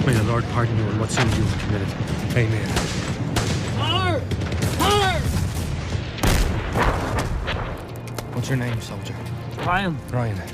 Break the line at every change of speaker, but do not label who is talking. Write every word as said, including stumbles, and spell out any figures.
May the Lord pardon you in what sins you have committed. Amen.
Fire! Fire!
What's your name, soldier?
Ryan.
Ryan.